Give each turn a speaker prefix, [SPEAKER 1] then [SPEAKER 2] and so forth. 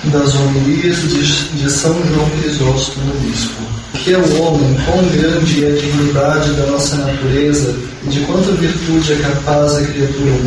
[SPEAKER 1] das homilias de São João Crisóstomo Bispo. Que é o homem, quão grande é a dignidade da nossa natureza e de quanta virtude é capaz a criatura humana.